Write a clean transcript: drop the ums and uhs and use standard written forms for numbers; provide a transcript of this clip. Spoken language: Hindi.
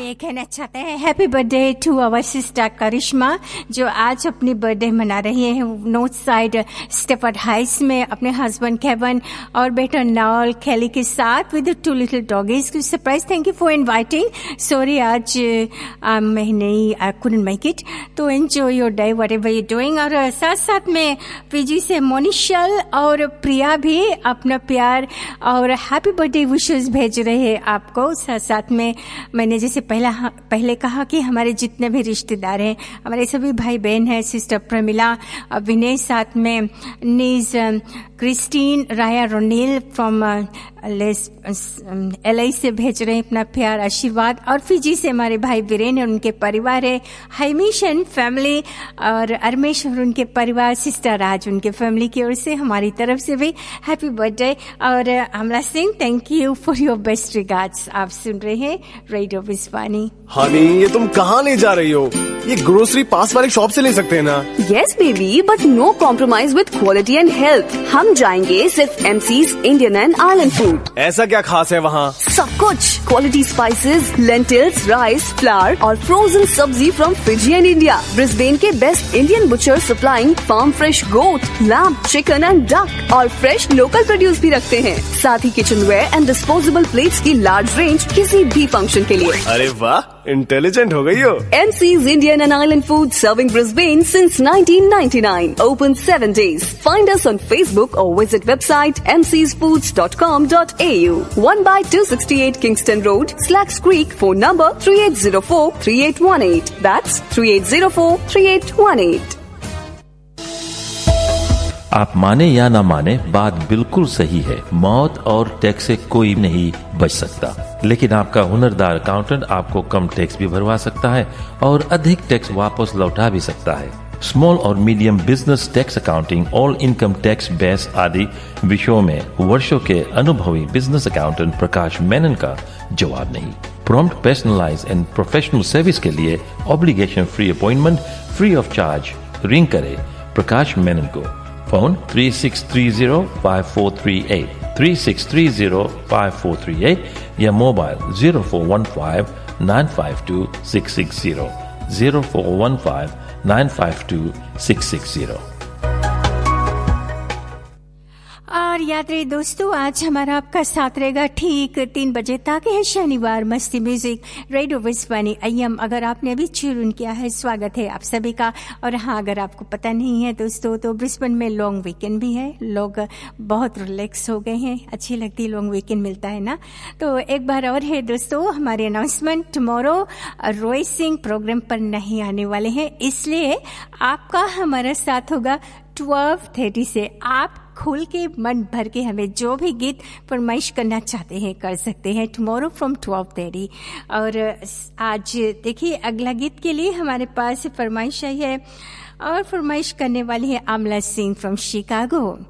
ये कहना चाहते हैं happy birthday to our sister करिश्मा जो आज अपनी बर्थडे मना रही है नॉर्थ साइड स्टेफर्ड हाइट्स में अपने हस्बैंड केवन और बेटा नॉल कैली के साथ with 2 little doggies. Surprise, thank you for inviting. Sorry आज मैं नहीं, आई कुडंट मेक इट, तो enjoy your day whatever you doing. और साथ साथ में पीजी से मोनिशल और प्रिया भी अपना प्यार और हैप्पी बर्थडे विशेस भेज रहे हैं आपको। साथ साथ में मैंने जैसे पहले कहा कि हमारे जितने भी रिश्तेदार हैं, हमारे सभी भाई बहन हैं, सिस्टर प्रमिला, विनय, साथ में नीज क्रिस्टीन, राया रोनील फ्रॉम LA से भेज रहे हैं अपना प्यार आशीर्वाद। और फिजी से हमारे भाई वीरेन और उनके परिवार है, हाइमिश एंड फैमिली और अरमेश और उनके परिवार, सिस्टर राज उनके फैमिली की ओर से हमारी तरफ से भी हैप्पी बर्थडे। और अमला Singh, thank you for your best regards. आप सुन रहे हैं रेडियो विस्वानी। हनी, ये तुम कहाँ ले जा रही हो? ये ग्रोसरी पास वाली शॉप से ले सकते हैं ना? Yes baby, but no compromise with quality and health. हम जाएंगे सिर्फ MC's Indian and island food. ऐसा क्या खास है वहाँ? सब कुछ, quality spices, lentils, rice, flower और फ्रोजन सब्जी from Fiji and India. Brisbane के best Indian butcher supplying farm fresh goat, lamb, chicken and duck और फ्रेश लोकल प्रोड्यूस भी रखते हैं। साथ ही किचनवेयर एंड डिस्पोजेबल प्लेट्स की लार्ज रेंज किसी भी फंक्शन के लिए। अरे वाह, इंटेलिजेंट हो गई हो। MC's Indian and Island Food serving Brisbane since 1999. Open 7 days. Find us on Facebook or visit website mcsfoods.com.au. 1/268 Kingston Road, Slacks Creek. Phone number 3804-3818. That's 3804-3818. आप माने या ना माने, बात बिल्कुल सही है। मौत और टैक्स से कोई नहीं बच सकता, लेकिन आपका हुनरदार अकाउंटेंट आपको कम टैक्स भी भरवा सकता है और अधिक टैक्स वापस लौटा भी सकता है। स्मॉल और medium business tax accounting, all income tax base आदि विषयों में वर्षों के अनुभवी बिजनेस अकाउंटेंट प्रकाश मेनन का जवाब नहीं। Prompt, personalise and professional service के लिए obligation free appointment free of charge ring करे प्रकाश मेनन को। फोन 3630-5438, 3630-5438 या मोबाइल 0415-952-660, 0415-952-660। और याद रहे दोस्तों, आज हमारा आपका साथ रहेगा ठीक 3 बजे तक है शनिवार मस्ती म्यूजिक रेडियो विस्वानी AM। अगर आपने अभी ट्यून किया है, स्वागत है आप सभी का। और हाँ, अगर आपको पता नहीं है दोस्तों, तो ब्रिस्बेन में लॉन्ग वीकेंड भी है। लोग बहुत रिलैक्स हो गए हैं, अच्छी लगती है, लॉन्ग वीकेंड मिलता है ना। तो एक बार और है दोस्तों हमारे announcement, tomorrow Roy Singh programme पर नहीं आने वाले हैं, इसलिए आपका हमारा साथ होगा 12:30 से। आप खोल के मन भर के हमें जो भी गीत फरमाइश करना चाहते हैं कर सकते हैं टुमारो फ्रॉम 12:30। और आज देखिए अगला गीत के लिए हमारे पास फरमाइश आई है और फरमाइश करने वाली है अमला सिंह फ्रॉम शिकागो।